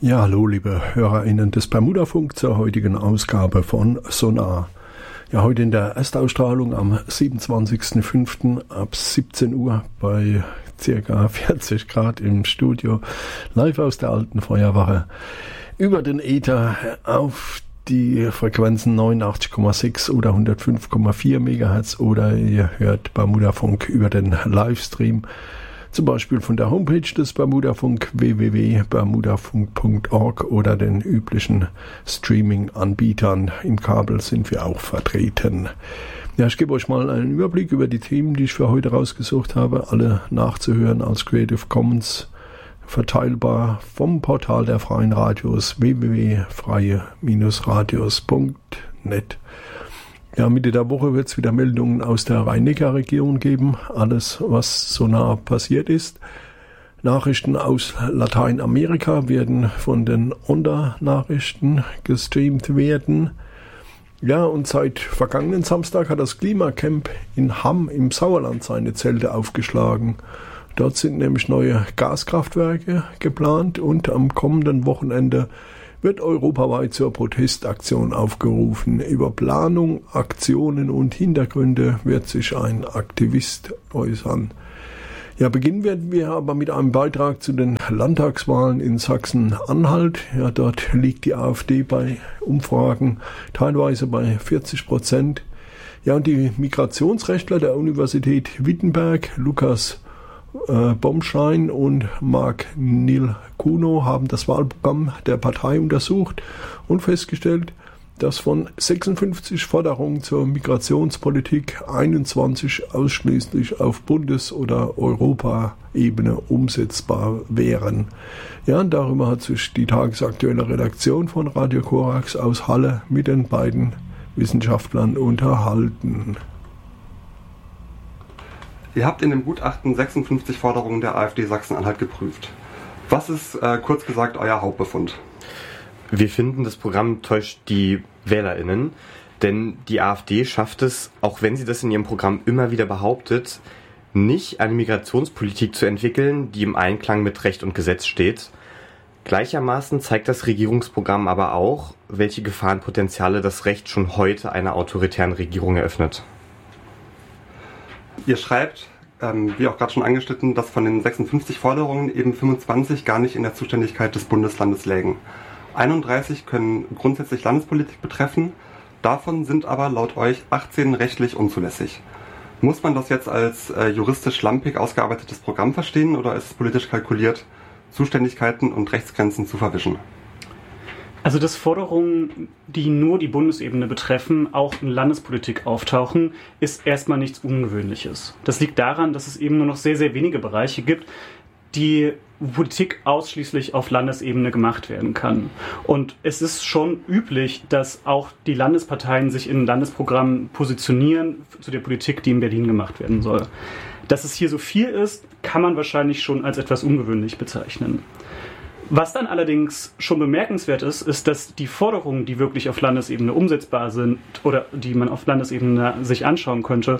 Ja, hallo liebe HörerInnen des Bermudafunk zur heutigen Ausgabe von Sonar. Ja, heute in der Erstausstrahlung am 27.05. ab 17 Uhr bei ca. 40 Grad im Studio, live aus der alten Feuerwache, über den Äther auf die Frequenzen 89,6 oder 105,4 MHz oder ihr hört Bermudafunk über den Livestream, zum Beispiel von der Homepage des Bermudafunk www.bermudafunk.org oder den üblichen Streaming-Anbietern. Im Kabel sind wir auch vertreten. Ja, ich gebe euch mal einen Überblick über die Themen, die ich für heute rausgesucht habe. Alle nachzuhören als Creative Commons verteilbar vom Portal der Freien Radios www.freie-radios.net. Ja, Mitte der Woche wird es wieder Meldungen aus der Rhein-Neckar-Region geben. Alles, was so nah passiert ist. Nachrichten aus Lateinamerika werden von den Onda-Nachrichten gestreamt werden. Ja, und seit vergangenen Samstag hat das Klimacamp in Hamm im Sauerland seine Zelte aufgeschlagen. Dort sind nämlich neue Gaskraftwerke geplant und am kommenden Wochenende wird europaweit zur Protestaktion aufgerufen. Über Planung, Aktionen und Hintergründe wird sich ein Aktivist äußern. Ja, beginnen werden wir aber mit einem Beitrag zu den Landtagswahlen in Sachsen-Anhalt. Ja, dort liegt die AfD bei Umfragen teilweise bei 40%. Ja, und die Migrationsrechtler der Universität Wittenberg, Lukas Bomschein und Marc Nil-Kuno, haben das Wahlprogramm der Partei untersucht und festgestellt, dass von 56 Forderungen zur Migrationspolitik 21 ausschließlich auf Bundes- oder Europaebene umsetzbar wären. Ja, und darüber hat sich die tagesaktuelle Redaktion von Radio Korax aus Halle mit den beiden Wissenschaftlern unterhalten. Ihr habt in dem Gutachten 56 Forderungen der AfD Sachsen-Anhalt geprüft. Was ist, kurz gesagt, euer Hauptbefund? Wir finden, das Programm täuscht die WählerInnen, denn die AfD schafft es, auch wenn sie das in ihrem Programm immer wieder behauptet, nicht eine Migrationspolitik zu entwickeln, die im Einklang mit Recht und Gesetz steht. Gleichermaßen zeigt das Regierungsprogramm aber auch, welche Gefahrenpotenziale das Recht schon heute einer autoritären Regierung eröffnet. Ihr schreibt, wie auch gerade schon angeschnitten, dass von den 56 Forderungen eben 25 gar nicht in der Zuständigkeit des Bundeslandes lägen. 31 können grundsätzlich Landespolitik betreffen, davon sind aber laut euch 18 rechtlich unzulässig. Muss man das jetzt als juristisch schlampig ausgearbeitetes Programm verstehen oder ist es politisch kalkuliert, Zuständigkeiten und Rechtsgrenzen zu verwischen? Also, dass Forderungen, die nur die Bundesebene betreffen, auch in Landespolitik auftauchen, ist erstmal nichts Ungewöhnliches. Das liegt daran, dass es eben nur noch sehr, sehr wenige Bereiche gibt, die Politik ausschließlich auf Landesebene gemacht werden kann. Und es ist schon üblich, dass auch die Landesparteien sich in Landesprogrammen positionieren zu der Politik, die in Berlin gemacht werden soll. Dass es hier so viel ist, kann man wahrscheinlich schon als etwas ungewöhnlich bezeichnen. Was dann allerdings schon bemerkenswert ist, ist, dass die Forderungen, die wirklich auf Landesebene umsetzbar sind oder die man auf Landesebene sich anschauen könnte,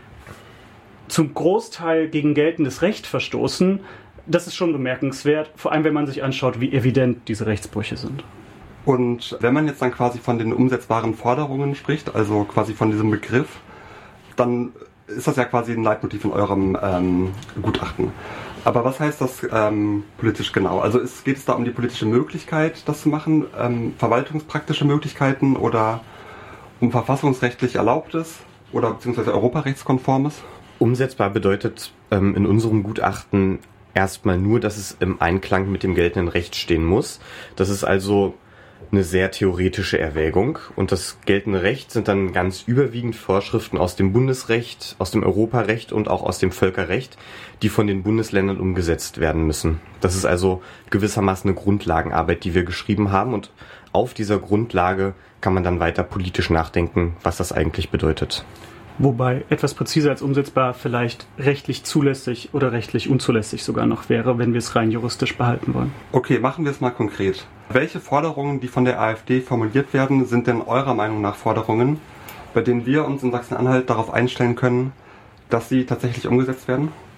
zum Großteil gegen geltendes Recht verstoßen. Das ist schon bemerkenswert, vor allem wenn man sich anschaut, wie evident diese Rechtsbrüche sind. Und wenn man jetzt dann quasi von den umsetzbaren Forderungen spricht, also quasi von diesem Begriff, dann ist das ja quasi ein Leitmotiv in eurem Gutachten. Aber was heißt das politisch genau? Also geht es da um die politische Möglichkeit, das zu machen, verwaltungspraktische Möglichkeiten oder um verfassungsrechtlich Erlaubtes oder beziehungsweise europarechtskonformes? Umsetzbar bedeutet in unserem Gutachten erstmal nur, dass es im Einklang mit dem geltenden Recht stehen muss. Das ist also eine sehr theoretische Erwägung. Und das geltende Recht sind dann ganz überwiegend Vorschriften aus dem Bundesrecht, aus dem Europarecht und auch aus dem Völkerrecht, die von den Bundesländern umgesetzt werden müssen. Das ist also gewissermaßen eine Grundlagenarbeit, die wir geschrieben haben. Und auf dieser Grundlage kann man dann weiter politisch nachdenken, was das eigentlich bedeutet. Wobei etwas präziser als umsetzbar vielleicht rechtlich zulässig oder rechtlich unzulässig sogar noch wäre, wenn wir es rein juristisch behalten wollen. Okay, machen wir es mal konkret. Welche Forderungen, die von der AfD formuliert werden, sind denn eurer Meinung nach Forderungen, bei denen wir uns in Sachsen-Anhalt darauf einstellen können, dass sie tatsächlich umgesetzt werden?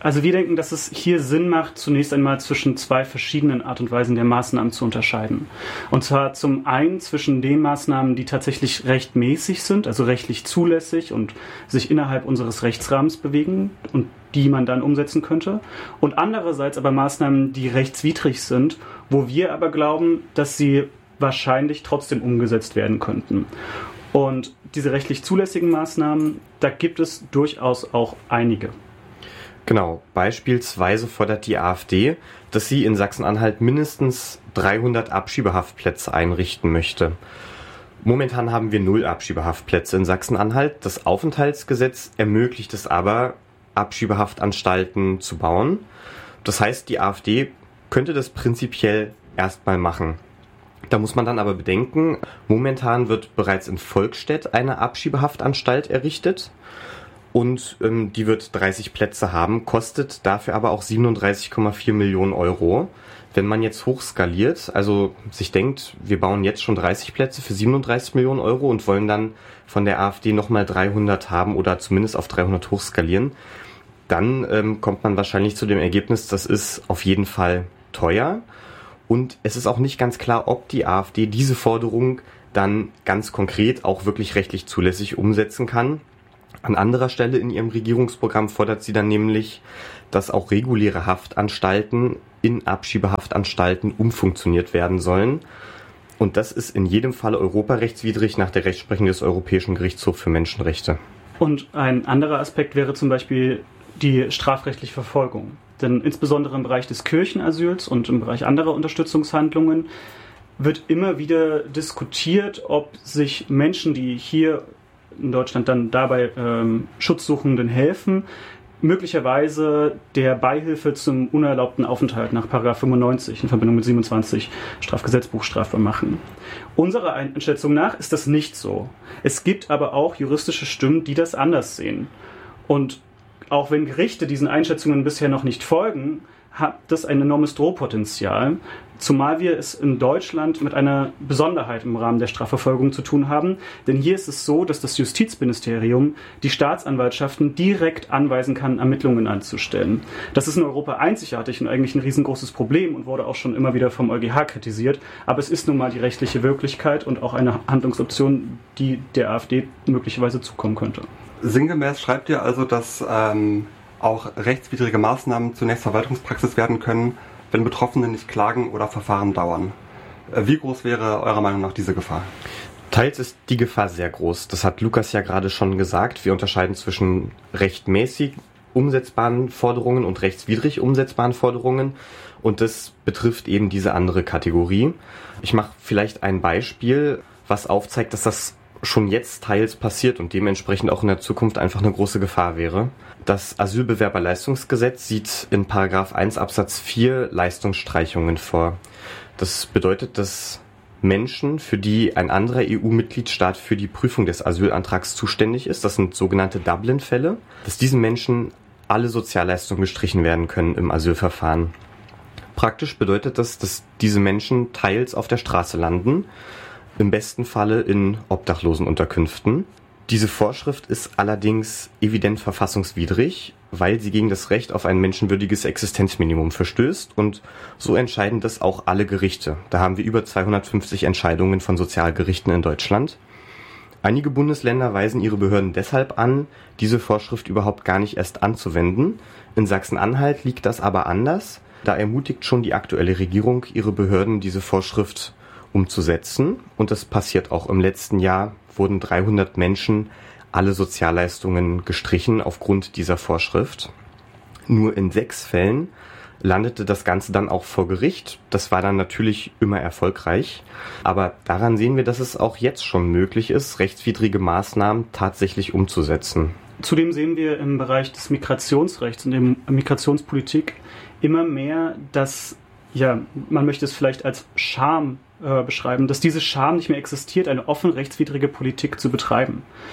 Also wir denken, dass es hier Sinn macht, zunächst einmal zwischen zwei verschiedenen Art und Weisen der Maßnahmen zu unterscheiden. Und zwar zum einen zwischen den Maßnahmen, die tatsächlich rechtmäßig sind, also rechtlich zulässig und sich innerhalb unseres Rechtsrahmens bewegen und die man dann umsetzen könnte. Und andererseits aber Maßnahmen, die rechtswidrig sind, wo wir aber glauben, dass sie wahrscheinlich trotzdem umgesetzt werden könnten. Und diese rechtlich zulässigen Maßnahmen, da gibt es durchaus auch einige. Genau, beispielsweise fordert die AfD, dass sie in Sachsen-Anhalt mindestens 300 Abschiebehaftplätze einrichten möchte. Momentan haben wir 0 Abschiebehaftplätze in Sachsen-Anhalt. Das Aufenthaltsgesetz ermöglicht es aber, Abschiebehaftanstalten zu bauen. Das heißt, die AfD könnte das prinzipiell erstmal machen. Da muss man dann aber bedenken, momentan wird bereits in Volkstedt eine Abschiebehaftanstalt errichtet. Und die wird 30 Plätze haben, kostet dafür aber auch 37,4 Millionen Euro. Wenn man jetzt hochskaliert, also sich denkt, wir bauen jetzt schon 30 Plätze für 37 Millionen Euro und wollen dann von der AfD nochmal 300 haben oder zumindest auf 300 hochskalieren, dann kommt man wahrscheinlich zu dem Ergebnis, das ist auf jeden Fall teuer. Und es ist auch nicht ganz klar, ob die AfD diese Forderung dann ganz konkret auch wirklich rechtlich zulässig umsetzen kann. An anderer Stelle in ihrem Regierungsprogramm fordert sie dann nämlich, dass auch reguläre Haftanstalten in Abschiebehaftanstalten umfunktioniert werden sollen. Und das ist in jedem Fall europarechtswidrig nach der Rechtsprechung des Europäischen Gerichtshofs für Menschenrechte. Und ein anderer Aspekt wäre zum Beispiel die strafrechtliche Verfolgung. Denn insbesondere im Bereich des Kirchenasyls und im Bereich anderer Unterstützungshandlungen wird immer wieder diskutiert, ob sich Menschen, die hier in Deutschland dann dabei Schutzsuchenden helfen, möglicherweise der Beihilfe zum unerlaubten Aufenthalt nach § 95 in Verbindung mit 27 Strafgesetzbuch strafbar machen. Unserer Einschätzung nach ist das nicht so. Es gibt aber auch juristische Stimmen, die das anders sehen. Und auch wenn Gerichte diesen Einschätzungen bisher noch nicht folgen, hat das ein enormes Drohpotenzial, zumal wir es in Deutschland mit einer Besonderheit im Rahmen der Strafverfolgung zu tun haben. Denn hier ist es so, dass das Justizministerium die Staatsanwaltschaften direkt anweisen kann, Ermittlungen anzustellen. Das ist in Europa einzigartig und eigentlich ein riesengroßes Problem und wurde auch schon immer wieder vom EuGH kritisiert. Aber es ist nun mal die rechtliche Wirklichkeit und auch eine Handlungsoption, die der AfD möglicherweise zukommen könnte. Sinngemäß schreibt ihr also, dass auch rechtswidrige Maßnahmen zunächst Verwaltungspraxis werden können, wenn Betroffene nicht klagen oder Verfahren dauern. Wie groß wäre eurer Meinung nach diese Gefahr? Teils ist die Gefahr sehr groß. Das hat Lukas ja gerade schon gesagt. Wir unterscheiden zwischen rechtmäßig umsetzbaren Forderungen und rechtswidrig umsetzbaren Forderungen. Und das betrifft eben diese andere Kategorie. Ich mache vielleicht ein Beispiel, was aufzeigt, dass das schon jetzt teils passiert und dementsprechend auch in der Zukunft einfach eine große Gefahr wäre. Das Asylbewerberleistungsgesetz sieht in § 1 Absatz 4 Leistungsstreichungen vor. Das bedeutet, dass Menschen, für die ein anderer EU-Mitgliedstaat für die Prüfung des Asylantrags zuständig ist, das sind sogenannte Dublin-Fälle, dass diesen Menschen alle Sozialleistungen gestrichen werden können im Asylverfahren. Praktisch bedeutet das, dass diese Menschen teils auf der Straße landen, im besten Falle in Obdachlosenunterkünften. Diese Vorschrift ist allerdings evident verfassungswidrig, weil sie gegen das Recht auf ein menschenwürdiges Existenzminimum verstößt und so entscheiden das auch alle Gerichte. Da haben wir über 250 Entscheidungen von Sozialgerichten in Deutschland. Einige Bundesländer weisen ihre Behörden deshalb an, diese Vorschrift überhaupt gar nicht erst anzuwenden. In Sachsen-Anhalt liegt das aber anders. Da ermutigt schon die aktuelle Regierung ihre Behörden, diese Vorschrift umzusetzen. Und das passiert auch. Im letzten Jahr wurden 300 Menschen alle Sozialleistungen gestrichen aufgrund dieser Vorschrift. Nur in 6 Fällen landete das Ganze dann auch vor Gericht. Das war dann natürlich immer erfolgreich. Aber daran sehen wir, dass es auch jetzt schon möglich ist, rechtswidrige Maßnahmen tatsächlich umzusetzen. Zudem sehen wir im Bereich des Migrationsrechts und der Migrationspolitik immer mehr, dass, man möchte es vielleicht als Scham beschreiben, dass diese Scham nicht mehr existiert, eine offen rechtswidrige Politik zu betreiben.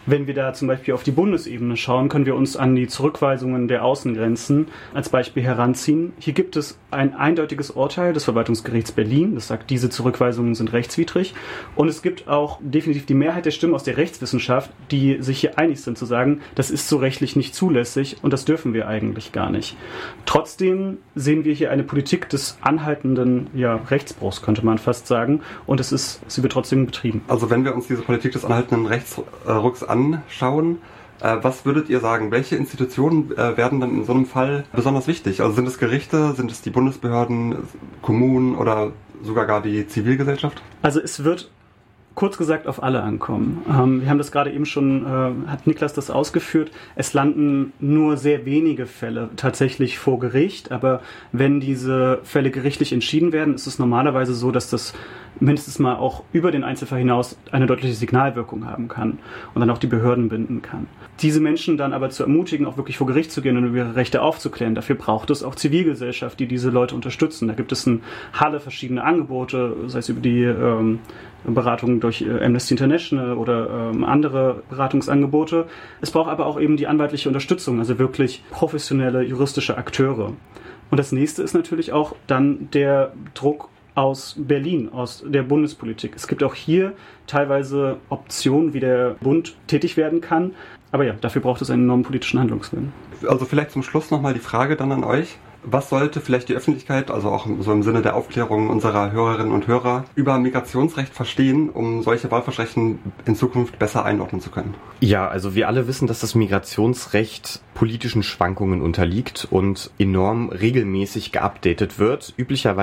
Wenn wir da zum Beispiel auf die Bundesebene schauen, können wir uns an die Zurückweisungen der Außengrenzen als Beispiel heranziehen. Hier gibt es ein eindeutiges Urteil des Verwaltungsgerichts Berlin, das sagt, diese Zurückweisungen sind rechtswidrig. Und es gibt auch definitiv die Mehrheit der Stimmen aus der Rechtswissenschaft, die sich hier einig sind zu sagen, das ist so rechtlich nicht zulässig und das dürfen wir eigentlich gar nicht. Trotzdem sehen wir hier eine Politik des anhaltenden Rechtsbruchs, könnte man fast sagen. Und sie wird trotzdem betrieben. Also wenn wir uns diese Politik des anhaltenden Rechtsrucks anschauen, was würdet ihr sagen, welche Institutionen werden dann in so einem Fall besonders wichtig? Also sind es Gerichte, sind es die Bundesbehörden, Kommunen oder sogar gar die Zivilgesellschaft? Also es wird kurz gesagt auf alle ankommen. Wir haben das gerade eben schon, hat Niklas das ausgeführt, es landen nur sehr wenige Fälle tatsächlich vor Gericht, aber wenn diese Fälle gerichtlich entschieden werden, ist es normalerweise so, dass das mindestens mal auch über den Einzelfall hinaus eine deutliche Signalwirkung haben kann und dann auch die Behörden binden kann. Diese Menschen dann aber zu ermutigen, auch wirklich vor Gericht zu gehen und über ihre Rechte aufzuklären, dafür braucht es auch Zivilgesellschaft, die diese Leute unterstützen. Da gibt es in Halle verschiedene Angebote, sei es über die Beratung durch Amnesty International oder andere Beratungsangebote. Es braucht aber auch eben die anwaltliche Unterstützung, also wirklich professionelle juristische Akteure. Und das nächste ist natürlich auch dann der Druck aus Berlin, aus der Bundespolitik. Es gibt auch hier teilweise Optionen, wie der Bund tätig werden kann. Aber ja, dafür braucht es einen enormen politischen Handlungswillen. Also vielleicht zum Schluss nochmal die Frage dann an euch. Was sollte vielleicht die Öffentlichkeit, also auch so im Sinne der Aufklärung unserer Hörerinnen und Hörer, über Migrationsrecht verstehen, um solche Wahlversprechen in Zukunft besser einordnen zu können? Ja, also wir alle wissen, dass das Migrationsrecht politischen Schwankungen unterliegt und enorm regelmäßig geupdatet wird. Üblicherweise